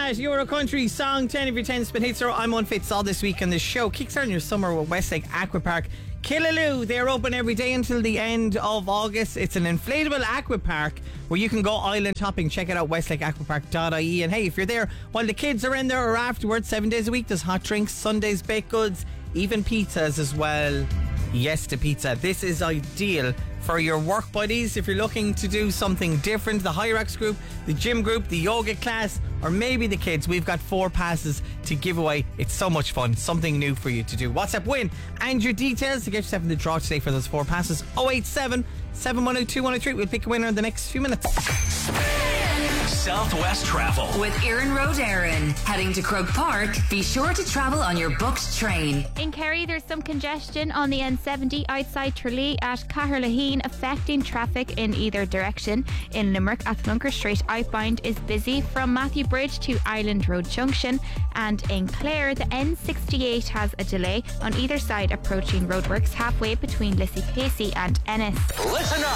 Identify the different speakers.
Speaker 1: that Euro Country song, 10 of your 10 spin hits. I'm on Fitz all this week on this show. Kickstarting your summer with Westlake Aqua Park. Killaloe, they're open every day until the end of August. It's an inflatable aqua park where you can go island shopping. Check it out, westlakeaquapark.ie. And hey, if you're there while the kids are in there or afterwards, 7 days a week, there's hot drinks, Sundays, baked goods, even pizzas as well. Yes to pizza. This is ideal for your work buddies if you're looking to do something different. The Hyrax group, the gym group, the yoga class, or maybe the kids. We've got 4 passes to give away. It's so much fun. Something new for you to do. WhatsApp win and your details to get yourself in the draw today for those 4 passes. 087 710 2103. We'll pick a winner in the next few minutes.
Speaker 2: Southwest Travel
Speaker 3: with Erin Road Erin. Heading to Croke Park, be sure to travel on your booked train.
Speaker 4: In Kerry, there's some congestion on the N70 outside Tralee at Caherlaheen, affecting traffic in either direction. In Limerick, Athlunker Street outbound is busy from Matthew Bridge to Island Road Junction. And in Clare, the N68 has a delay on either side approaching roadworks halfway between Lissy Pacey and Ennis.
Speaker 2: Listen up.